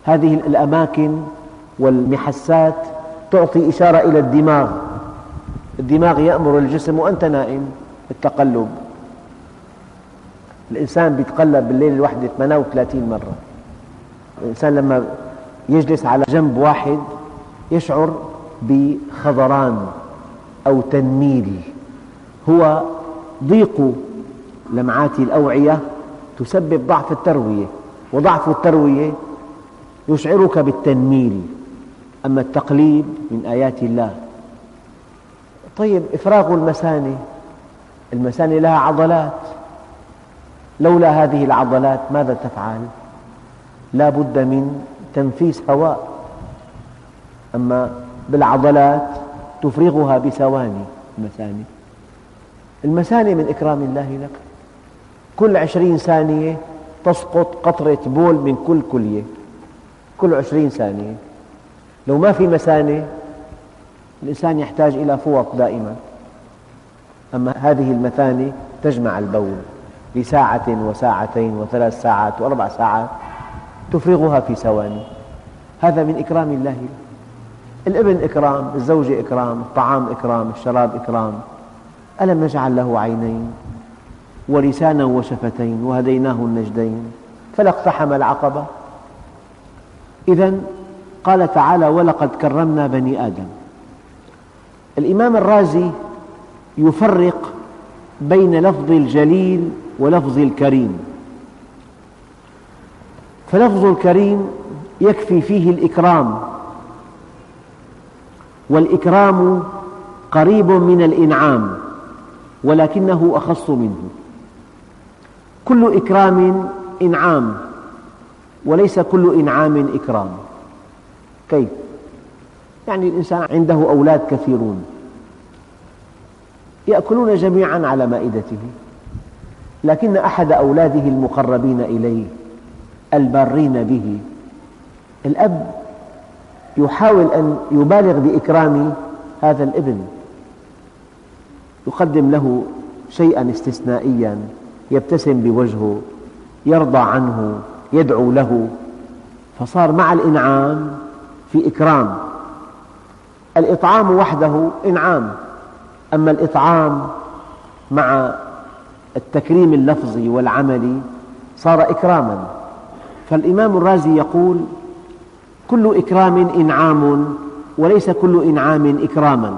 هذه الأماكن والمحسات تعطي إشارة إلى الدماغ. الدماغ يأمر الجسم وأنت نائم بالتقلب. الإنسان يتقلب بالليل الواحدة 38 مرة. الإنسان لما يجلس على جنب واحد يشعر بخضران أو تنميل، هو ضيق لمعات الأوعية تسبب ضعف التروية، وضعف التروية يشعرك بالتنميل. أما التقليب من آيات الله. طيب، إفراغ المثانة. المثانة لها عضلات، لولا هذه العضلات ماذا تفعل؟ لا بد من تنفيس هواء، أما بالعضلات تفرغها بثواني. المثانة من إكرام الله لك. كل 20 ثانية تسقط قطرة بول من كل كلية، كل 20 ثانية. لو ما في مثانة الإنسان يحتاج إلى فوط دائما، أما هذه المثانة تجمع البول لساعة وساعتين و3 ساعات و4 ساعات، تفرغها في ثواني. هذا من إكرام الله. الابن إكرام، الزوجة إكرام، الطعام إكرام، الشراب إكرام. ألم نجعل له عينين ولسانا وشفتين وهديناه النجدين فلا اقتحم العقبة. إذن قال تعالى: ولقد كرمنا بني آدم. الإمام الرازي يفرق بين لفظ الجليل ولفظ الكريم. فلفظ الكريم يكفي فيه الإكرام، والإكرام قريب من الإنعام ولكنه أخص منه. كل إكرام إنعام، وليس كل إنعام إكرام. كيف؟ يعني الإنسان عنده أولاد كثيرون يأكلون جميعا على مائدته، لكن أحد أولاده المقربين إليه البارين به، الأب يحاول أن يبالغ بإكرام هذا الابن، يقدم له شيئا استثنائيا، يبتسم بوجهه، يرضى عنه، يدعو له، فصار مع الإنعام في إكرام. الإطعام وحده إنعام، أما الإطعام مع التكريم اللفظي والعملي صار إكراما. فالإمام الرازي يقول: كل إكرام إنعام وليس كل إنعام إكراما.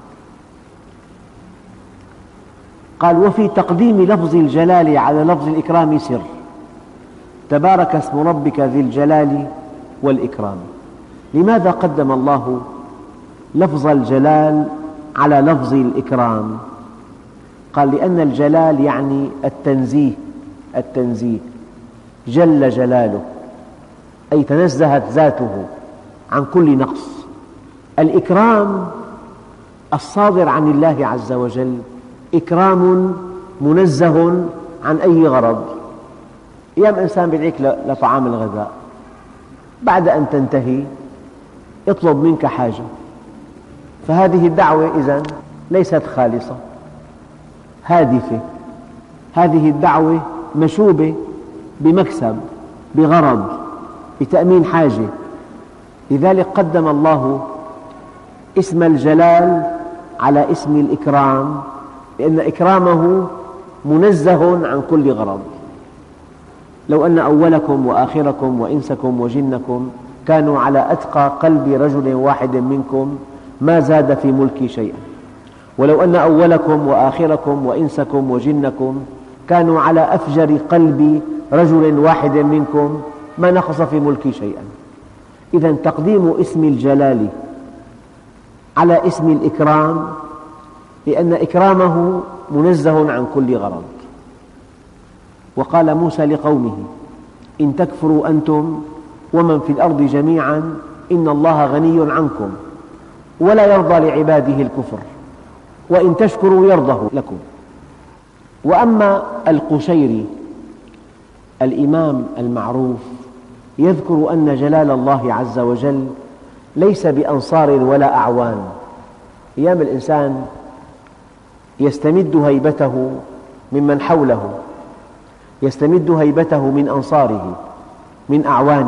قال: وفي تقديم لفظ الجلال على لفظ الإكرام سر، تبارك اسم ربك ذي الجلال والإكرام. لماذا قدم الله لفظ الجلال على لفظ الإكرام؟ قال: لأن الجلال يعني التنزيه، جل جلاله، أي تنزهت ذاته عن كل نقص. الإكرام الصادر عن الله عز وجل إكرام منزه عن أي غرض. أيام إنسان يدعيك لطعام الغذاء، بعد أن تنتهي يطلب منك حاجة، فهذه الدعوة إذن ليست خالصة، هادفة. هذه الدعوة مشوبة بمكسب، بغرض، بتأمين حاجة. لذلك قدم الله اسم الجلال على اسم الإكرام، لأن إكرامه منزه عن كل غرض. لو أن أولكم وآخركم وإنسكم وجنكم كانوا على أتقى قلب رجل واحد منكم ما زاد في ملكي شيئا، ولو أن أولكم وآخركم وإنسكم وجنكم كانوا على أفجر قلب رجل واحد منكم ما نقص في ملكي شيئا. إذن تقديم اسم الجلال على اسم الإكرام لأن إكرامه منزه عن كل غرض. وقال موسى لقومه: إن تكفروا أنتم ومن في الأرض جميعا إن الله غني عنكم ولا يرضى لعباده الكفر وإن تشكروا يرضه لكم. وأما القشيري الإمام المعروف يذكر أن جلال الله عز وجل ليس بأنصار ولا أعوان. أيام الإنسان يستمد هيبته ممن حوله، يستمد هيبته من أنصاره، من أعوانه.